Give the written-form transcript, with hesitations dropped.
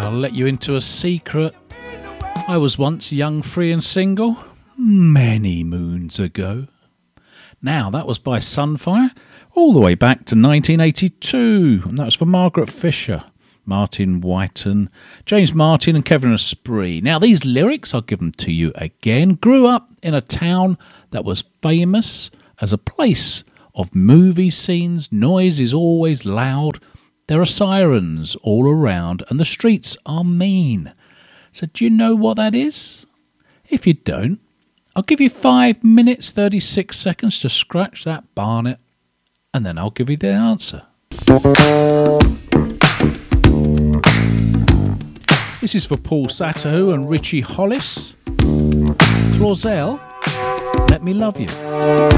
I'll let you into a secret. I was once young, free and single, many moons ago. Now, that was by Sunfire, all the way back to 1982, and that was for Margaret Fisher, Martin Whiten, James Martin and Kevin Esprit. Now, these lyrics, I'll give them to you again, grew up in a town that was famous as a place of movie scenes. Noise is always loud. There are sirens all around, and the streets are mean. So do you know what that is? If you don't, I'll give you 5 minutes, 36 seconds to scratch that barnet, and then I'll give you the answer. This is for Paul Satahu and Richie Hollis. Clausel, Let Me Love You.